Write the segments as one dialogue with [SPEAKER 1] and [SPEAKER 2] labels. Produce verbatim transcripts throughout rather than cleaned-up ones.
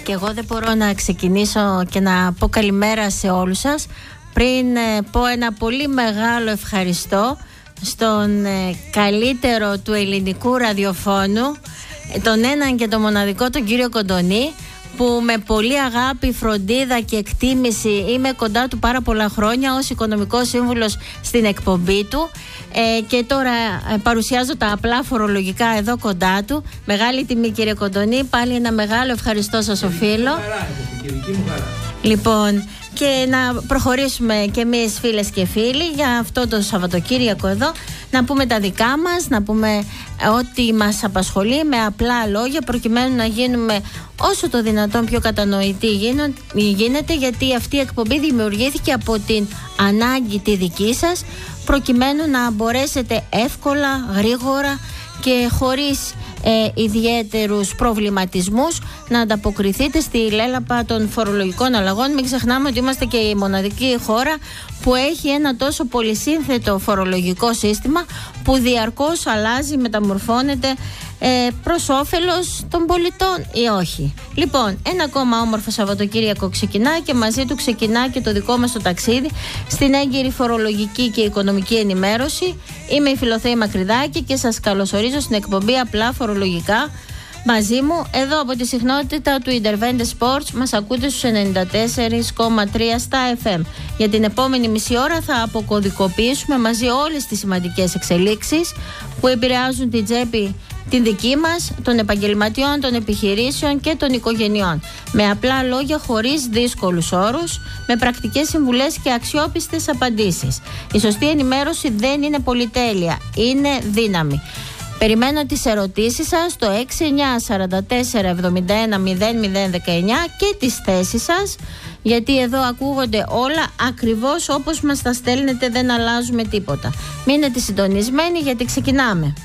[SPEAKER 1] Και εγώ δεν μπορώ να ξεκινήσω και να πω καλημέρα σε όλους σας πριν ε, πω ένα πολύ μεγάλο ευχαριστώ στον ε, καλύτερο του ελληνικού ραδιοφώνου, τον έναν και τον μοναδικό, τον κύριο Κοντονή, που με πολύ αγάπη, φροντίδα και εκτίμηση είμαι κοντά του πάρα πολλά χρόνια ως οικονομικός σύμβουλος στην εκπομπή του ε, και τώρα ε, παρουσιάζω τα απλά φορολογικά εδώ κοντά του. Μεγάλη τιμή, κύριε Κοντονή, πάλι ένα μεγάλο ευχαριστώ σας οφείλω. Λοιπόν, και να προχωρήσουμε και εμείς, φίλες και φίλοι, για αυτό το Σαββατοκύριακο εδώ, να πούμε τα δικά μας, να πούμε ό,τι μας απασχολεί με απλά λόγια, προκειμένου να γίνουμε όσο το δυνατόν πιο κατανοητοί γίνεται, γιατί αυτή η εκπομπή δημιουργήθηκε από την ανάγκη τη δική σας, προκειμένου να μπορέσετε εύκολα, γρήγορα και χωρίς ε, ιδιαίτερους προβληματισμούς να ανταποκριθείτε στη λέλαπα των φορολογικών αλλαγών. Μην ξεχνάμε ότι είμαστε και η μοναδική χώρα που έχει ένα τόσο πολυσύνθετο φορολογικό σύστημα που διαρκώς αλλάζει, μεταμορφώνεται ε, προς όφελος των πολιτών ή όχι. Λοιπόν, ένα ακόμα όμορφο Σαββατοκύριακο ξεκινά και μαζί του ξεκινά και το δικό μας το ταξίδι στην έγκυρη φορολογική και οικονομική ενημέρωση. Είμαι η Φιλοθέη Μακρυδάκη και σας καλωσορίζω στην εκπομπή Απλά Φορολογικά. Μαζί μου, εδώ από τη συχνότητα του Intervente Sports, μας ακούτε στους ενενήντα τέσσερα κόμμα τρία στα εφ εμ. Για την επόμενη μισή ώρα θα αποκωδικοποιήσουμε μαζί όλες τις σημαντικές εξελίξεις που επηρεάζουν την τσέπη την δική μας, των επαγγελματιών, των επιχειρήσεων και των οικογενειών. Με απλά λόγια, χωρίς δύσκολους όρους, με πρακτικές συμβουλές και αξιόπιστες απαντήσεις. Η σωστή ενημέρωση δεν είναι πολυτέλεια, είναι δύναμη. Περιμένω τις ερωτήσεις σας στο έξι εννιά τέσσερα τέσσερα εβδομήντα ένα μηδέν μηδέν δεκαεννιά και τις θέσεις σας, γιατί εδώ ακούγονται όλα ακριβώς όπως μας τα στέλνετε, δεν αλλάζουμε τίποτα. Μείνετε συντονισμένοι γιατί ξεκινάμε.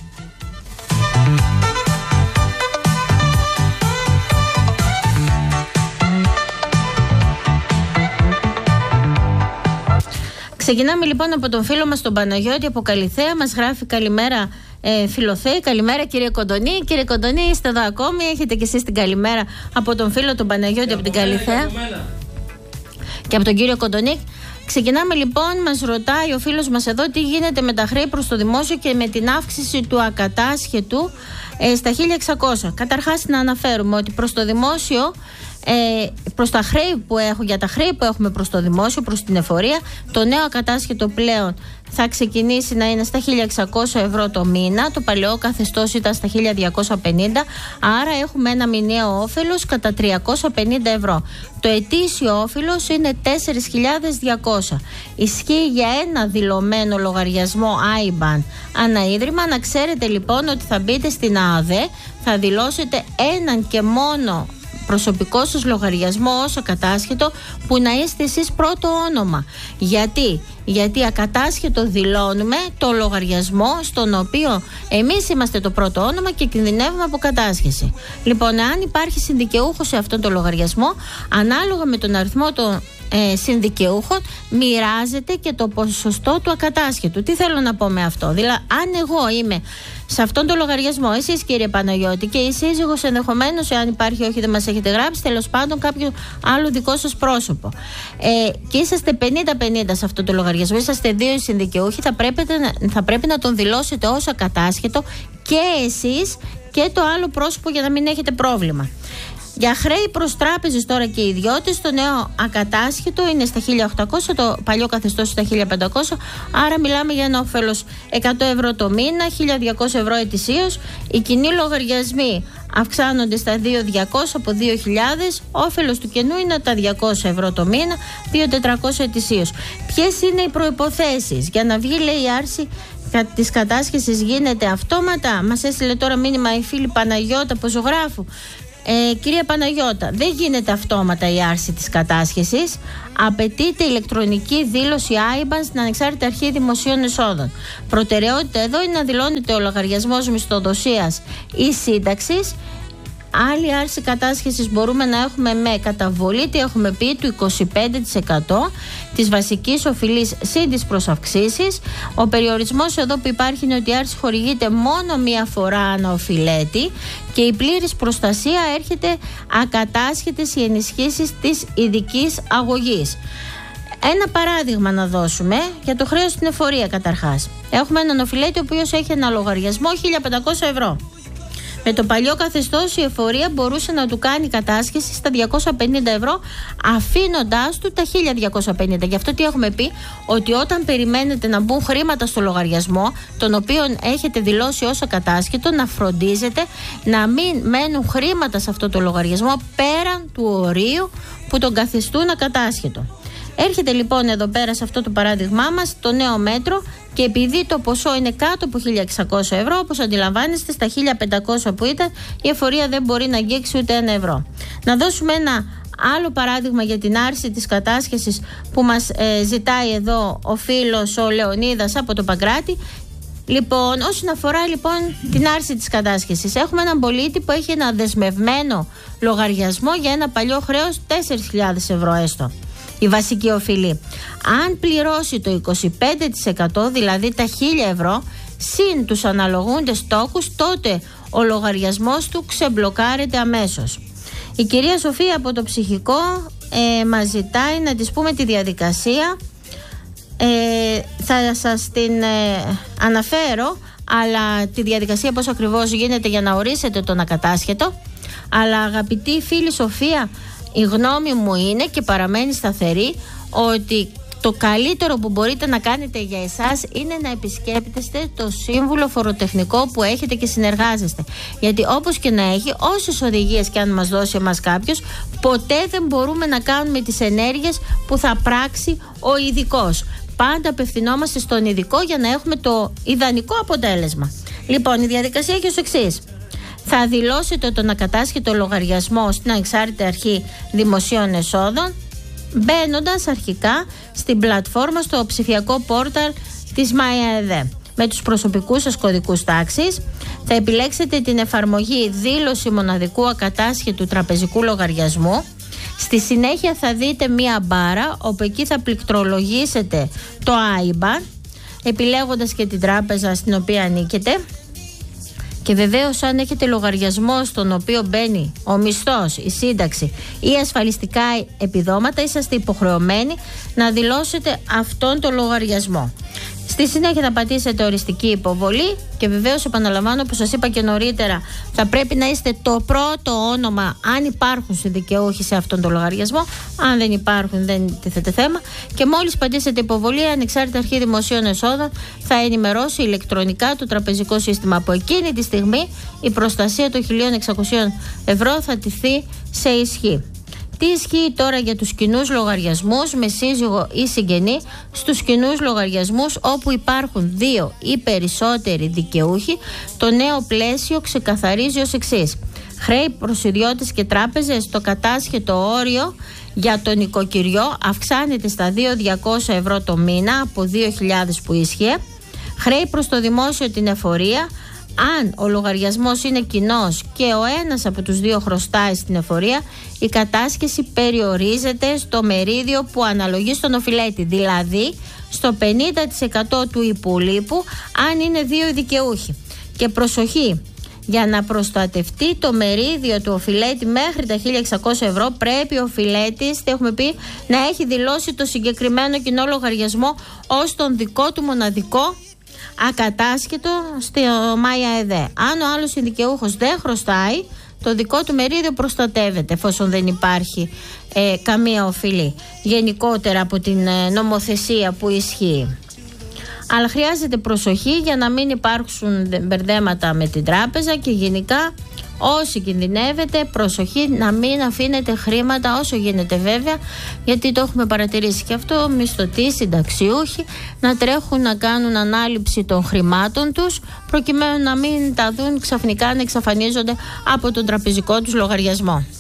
[SPEAKER 1] Ξεκινάμε λοιπόν από τον φίλο μας τον Παναγιώτη από Καλιθέα. Μας γράφει καλημέρα ε, Φιλοθέη, καλημέρα κύριε Κοντονή. Κύριε Κοντονή, είστε εδώ ακόμη, έχετε και εσείς την καλημέρα από τον φίλο τον Παναγιώτη από την Καλιθέα και από τον κύριο Κοντονή. Ξεκινάμε λοιπόν, μας ρωτάει ο φίλος μας εδώ τι γίνεται με τα χρέη προς το δημόσιο και με την αύξηση του ακατάσχετου ε, στα χίλια εξακόσια. Καταρχάς να αναφέρουμε ότι προς το δημόσιο, Ε, προς τα χρέη που έχω, για τα χρέη που έχουμε προς το δημόσιο, προς την εφορία, το νέο ακατάσχετο πλέον θα ξεκινήσει να είναι στα χίλια εξακόσια ευρώ το μήνα. Το παλαιό καθεστώς ήταν στα χίλια διακόσια πενήντα, άρα έχουμε ένα μηνιαίο όφελος κατά τριακόσια πενήντα ευρώ. Το ετήσιο όφελος είναι τέσσερις χιλιάδες διακόσια. Ισχύει για ένα δηλωμένο λογαριασμό άι μπαν ανά ίδρυμα. Να ξέρετε λοιπόν ότι θα μπείτε στην ΑΑΔΕ, θα δηλώσετε έναν και μόνο προσωπικό σας λογαριασμό ως ακατάσχετο, που να είστε εσείς πρώτο όνομα. Γιατί? Γιατί ακατάσχετο δηλώνουμε το λογαριασμό στον οποίο εμείς είμαστε το πρώτο όνομα και κινδυνεύουμε από κατάσχεση. Λοιπόν, αν υπάρχει συνδικαιούχος σε αυτόν τον λογαριασμό, ανάλογα με τον αριθμό των ε, συνδικαιούχων, μοιράζεται και το ποσοστό του ακατάσχετου. Τι θέλω να πω με αυτό? Δηλαδή, αν εγώ είμαι σε αυτόν τον λογαριασμό, εσείς κύριε Παναγιώτη και η σύζυγος, ενδεχομένως, εάν υπάρχει, όχι δεν μας έχετε γράψει, τέλος πάντων κάποιο άλλο δικό σας πρόσωπο, ε, και είσαστε πενήντα πενήντα σε αυτό το λογαριασμό, είσαστε δύο συνδικαιούχοι, θα πρέπει, θα πρέπει να τον δηλώσετε ως ακατάσχετο και εσείς και το άλλο πρόσωπο, για να μην έχετε πρόβλημα. Για χρέη προς τράπεζες τώρα και ιδιώτες, το νέο ακατάσχετο είναι στα χίλια οκτακόσια, το παλιό καθεστώς στα χίλια πεντακόσια, άρα μιλάμε για ένα όφελος εκατό ευρώ το μήνα, χίλια διακόσια ευρώ ετησίως. Οι κοινοί λογαριασμοί αυξάνονται στα δύο χιλιάδες διακόσια από δύο χιλιάδες, όφελος του κενού είναι τα διακόσια ευρώ το μήνα, δύο χιλιάδες τετρακόσια ετησίως. Ποιες είναι οι προϋποθέσεις? Για να βγει, λέει, η άρση της κατάσχεσης γίνεται αυτόματα. Μας έστειλε τώρα μήνυμα η φίλη Παναγιώτα από Ζωγράφου. Ε, κυρία Παναγιώτα, δεν γίνεται αυτόματα η άρση της κατάσχεσης. Απαιτείται ηλεκτρονική δήλωση άι μπαν στην Ανεξάρτητη Αρχή Δημοσίων Εσόδων. Προτεραιότητα εδώ είναι να δηλώνεται ο λογαριασμός μισθοδοσίας ή σύνταξης Άλλη άρση κατάσχεσης μπορούμε να έχουμε με καταβολή, τι έχουμε πει, του είκοσι πέντε τοις εκατό της βασικής οφειλής συν τις προσαυξήσεις. Ο περιορισμός εδώ που υπάρχει είναι ότι η άρση χορηγείται μόνο μία φορά ανά οφειλέτη και η πλήρης προστασία έρχεται ακατάσχετες οι ενισχύσεις της ειδικής αγωγής. Ένα παράδειγμα να δώσουμε για το χρέος στην εφορία καταρχάς. Έχουμε έναν οφειλέτη ο οποίος έχει ένα λογαριασμό χίλια πεντακόσια ευρώ. Με το παλιό καθεστώς η εφορία μπορούσε να του κάνει κατάσχεση στα διακόσια πενήντα ευρώ, αφήνοντάς του τα χίλια διακόσια πενήντα. Γι' αυτό τι έχουμε πει, ότι όταν περιμένετε να μπουν χρήματα στο λογαριασμό, τον οποίο έχετε δηλώσει ως ακατάσχετο, να φροντίζετε να μην μένουν χρήματα σε αυτό το λογαριασμό πέραν του ορίου που τον καθιστούν ακατάσχετο. Έρχεται λοιπόν εδώ πέρα σε αυτό το παράδειγμά μας το νέο μέτρο και επειδή το ποσό είναι κάτω από χίλια εξακόσια ευρώ, όπως αντιλαμβάνεστε, στα χίλια πεντακόσια που ήταν, η εφορία δεν μπορεί να αγγίξει ούτε ένα ευρώ. Να δώσουμε ένα άλλο παράδειγμα για την άρση της κατάσχεσης που μας ε, ζητάει εδώ ο φίλος ο Λεωνίδας από το Παγκράτη. Λοιπόν, όσον αφορά λοιπόν την άρση της κατάσχεσης, έχουμε έναν πολίτη που έχει ένα δεσμευμένο λογαριασμό για ένα παλιό χρέος τέσσερις χιλιάδες ευρώ έστω. Η βασική οφειλή. Αν πληρώσει το είκοσι πέντε τοις εκατό, δηλαδή τα χίλια ευρώ, συν τους αναλογούντες τόκους, τότε ο λογαριασμός του ξεμπλοκάρεται αμέσως. Η κυρία Σοφία από το ψυχικό ε, μας ζητάει να της πούμε τη διαδικασία. Ε, θα σας την ε, αναφέρω, αλλά τη διαδικασία πώς ακριβώς γίνεται για να ορίσετε τον ακατάσχετο. Αλλά αγαπητή φίλη Σοφία, η γνώμη μου είναι και παραμένει σταθερή ότι το καλύτερο που μπορείτε να κάνετε για εσάς είναι να επισκέπτεστε το σύμβουλο φοροτεχνικό που έχετε και συνεργάζεστε. Γιατί όπως και να έχει, όσες οδηγίες και αν μας δώσει εμάς κάποιος, ποτέ δεν μπορούμε να κάνουμε τις ενέργειες που θα πράξει ο ειδικός. Πάντα απευθυνόμαστε στον ειδικό για να έχουμε το ιδανικό αποτέλεσμα. Λοιπόν, η διαδικασία έχει ως εξής. Θα δηλώσετε τον ακατάσχετο λογαριασμό στην Ανεξάρτητη Αρχή Δημοσίων Εσόδων, μπαίνοντας αρχικά στην πλατφόρμα στο ψηφιακό πόρταλ της ΜΑΕΔΕ. Με τους προσωπικούς σας κωδικούς τάξης θα επιλέξετε την εφαρμογή δήλωση μοναδικού ακατάσχετου τραπεζικού λογαριασμού. Στη συνέχεια θα δείτε μία μπάρα όπου εκεί θα πληκτρολογήσετε το άι μπαν, επιλέγοντας και την τράπεζα στην οποία ανήκετε. Και βεβαίως αν έχετε λογαριασμό στον οποίο μπαίνει ο μισθός, η σύνταξη ή ασφαλιστικά επιδόματα, είσαστε υποχρεωμένοι να δηλώσετε αυτόν τον λογαριασμό. Στη συνέχεια θα πατήσετε οριστική υποβολή και βεβαίως επαναλαμβάνω, όπως σας είπα και νωρίτερα, θα πρέπει να είστε το πρώτο όνομα αν υπάρχουν συνδικαιούχοι σε αυτόν τον λογαριασμό. Αν δεν υπάρχουν, δεν τίθεται θέμα. Και μόλις πατήσετε υποβολή, η Ανεξάρτητη Αρχή Δημοσίων Εσόδων θα ενημερώσει ηλεκτρονικά το τραπεζικό σύστημα. Από εκείνη τη στιγμή η προστασία των χίλια εξακόσια ευρώ θα τηθεί σε ισχύ. Τι ισχύει τώρα για τους κοινούς λογαριασμούς με σύζυγο ή συγγενή? Στους κοινούς λογαριασμούς όπου υπάρχουν δύο ή περισσότεροι δικαιούχοι, το νέο πλαίσιο ξεκαθαρίζει ως εξής. Χρέη προς ιδιώτες και τράπεζες, το κατάσχετο όριο για τον οικοκυριό αυξάνεται στα δύο χιλιάδες διακόσια ευρώ το μήνα από δύο χιλιάδες που ίσχυε. Χρέη προς το δημόσιο την εφορία, αν ο λογαριασμός είναι κοινός και ο ένας από τους δύο χρωστάει στην εφορία, η κατάσχεση περιορίζεται στο μερίδιο που αναλογεί στον οφειλέτη, δηλαδή στο πενήντα τοις εκατό του υπολείπου αν είναι δύο δικαιούχοι. Και προσοχή, για να προστατευτεί το μερίδιο του οφειλέτη μέχρι τα χίλια εξακόσια ευρώ, πρέπει ο οφειλέτης, τι έχουμε πει, να έχει δηλώσει το συγκεκριμένο κοινό λογαριασμό ως τον δικό του μοναδικό ακατάσχετο στο ΜΑΕΔΕ. Αν ο άλλος συνδικαιούχος δεν χρωστάει, το δικό του μερίδιο προστατεύεται εφόσον δεν υπάρχει ε, καμία οφειλή γενικότερα από την ε, νομοθεσία που ισχύει. Αλλά χρειάζεται προσοχή για να μην υπάρξουν μπερδέματα με την τράπεζα και γενικά όσοι κινδυνεύετε, προσοχή να μην αφήνετε χρήματα όσο γίνεται βέβαια, γιατί το έχουμε παρατηρήσει και αυτό, μισθωτοί, συνταξιούχοι να τρέχουν να κάνουν ανάληψη των χρημάτων τους προκειμένου να μην τα δουν ξαφνικά να εξαφανίζονται από τον τραπεζικό τους λογαριασμό.